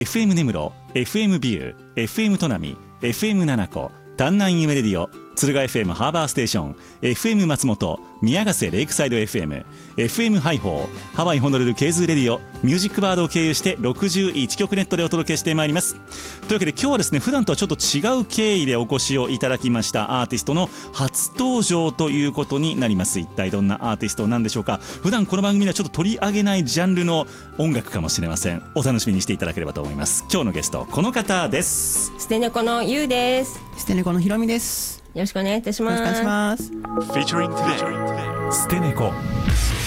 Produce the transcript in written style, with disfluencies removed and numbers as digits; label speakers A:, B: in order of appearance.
A: FM 根室、FM ビュー、FM 砺波、FM 七子、丹南夢レディオ、敦賀 FM ハーバーステーション、 FM 松本、宮ヶ瀬レイクサイド FM、 FM ハイホー、ハワイホノルルケーズレディオ、ミュージックバードを経由して61曲ネットでお届けしてまいります。というわけで今日はですね、普段とはちょっと違う経緯でお越しをいただきましたアーティストの初登場ということになります。一体どんなアーティストなんでしょうか。普段この番組ではちょっと取り上げないジャンルの音楽かもしれません。お楽しみにしていただければと思います。今日のゲストこの方です。
B: 捨て猫のゆうです。
C: 捨て猫のひろみです。
B: よろしくお願いいたします。
C: よろしくお願いします。
A: Featuring today 捨て猫。